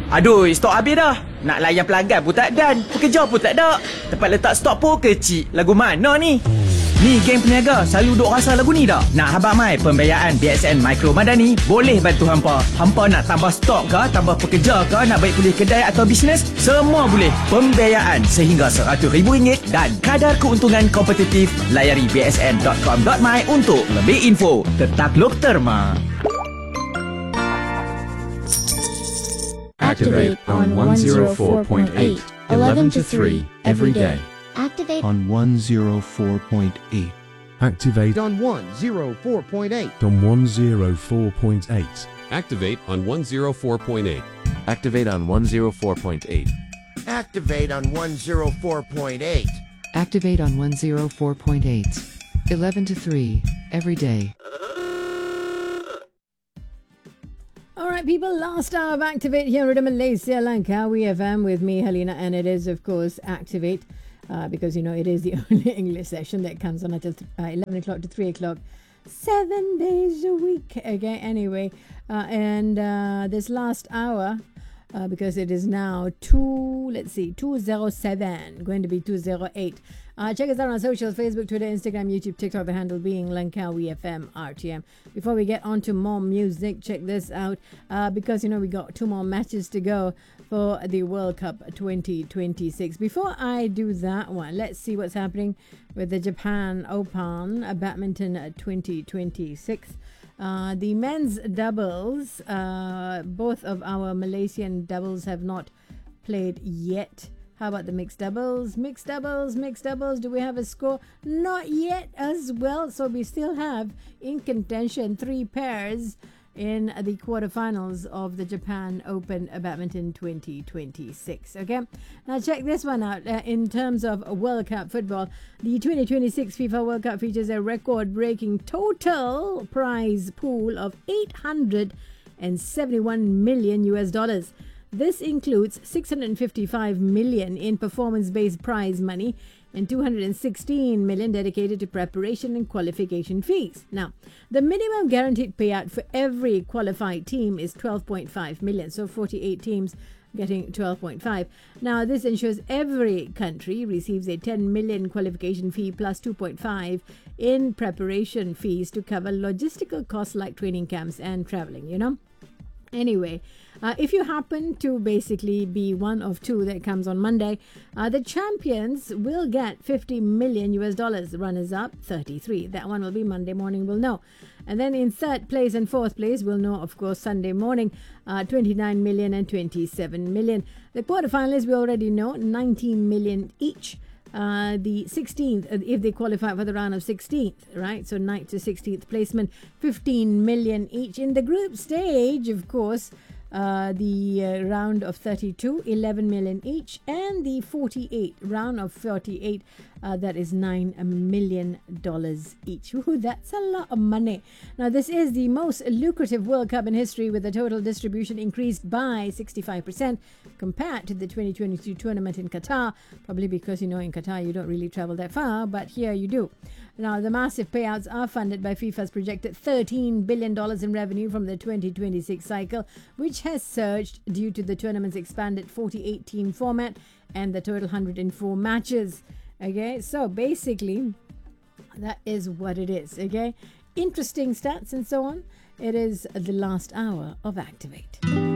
Aduh, stok habis dah. Nak layan pelanggan pun tak dan. Pekerja pun tak ada. Tempat letak stok pun kecil. Lagu mana ni? Ni geng peniaga selalu duk rasa lagu ni dah. Nak habaq mai pembiayaan BSN Mikro Madani boleh bantu hampa. Hampa nak tambah stok ke, tambah pekerja ke, nak baik pulih kedai atau bisnes, semua boleh. Pembiayaan sehingga RM100,000 dan kadar keuntungan kompetitif. Layari bsn.com.my untuk lebih info. Tetakluk terma. Activate on 104.8, 11 to 3 every day. Activate on 104.8. Activate on 104.8. on 104.8. Activate on 104.8. Activate on 104.8. Activate on 104.8. Activate on 104.8. 11 to 3 every day. Alright people, last hour of Activate here at Malaysia Langkawi FM with me Helena, and it is of course Activate because you know it is the only English session that comes on until 11 o'clock to 3 o'clock 7 days a week. Okay, anyway, and this last hour because it is now 2:07, going to be 2:08. Check us out on socials, Facebook, Twitter, Instagram, YouTube, TikTok, the handle being Langkawi FM RTM. Before we get on to more music, check this out because you know we got 2 more matches to go for the World Cup 2026. Before I do that one, let's see what's happening with the Japan Open Badminton 2026. The men's doubles, both of our Malaysian doubles have not played yet. How about the mixed doubles? Mixed doubles. Do we have a score? Not yet as well. So we still have in contention 3 pairs in the quarterfinals of the Japan Open Badminton 2026. Okay, now check this one out. In terms of World Cup football, the 2026 FIFA World Cup features a record-breaking total prize pool of $871 million. This includes $655 million in performance-based prize money and $216 million dedicated to preparation and qualification fees. Now, the minimum guaranteed payout for every qualified team is $12.5 million, so 48 teams getting 12.5. Now, this ensures every country receives a $10 million qualification fee plus 2.5 in preparation fees to cover logistical costs like training camps and traveling, you know. Anyway, if you happen to basically be one of 2 that comes on Monday, the champions will get $50 million. Runners up 33. That one will be Monday morning, we'll know. And then in 3rd place and 4th place, we'll know, of course, Sunday morning, 29 million and 27 million. The quarterfinalists, we already know, 19 million each. The 16th, if they qualify for the round of 16th, right? So 9th to 16th placement, 15 million each. In the group stage, of course, the round of 32, 11 million each, and the 48 round of 48, that is $9 million each. Ooh, that's a lot of money. Now, this is the most lucrative World Cup in history, with the total distribution increased by 65% compared to the 2022 tournament in Qatar. Probably because, you know, in Qatar you don't really travel that far, but here you do. Now, the massive payouts are funded by FIFA's projected $13 billion in revenue from the 2026 cycle, which has surged due to the tournament's expanded 48-team format and the total 104 matches. Okay, so basically, that is what it is. Okay, interesting stats and so on. It is the last hour of Activate.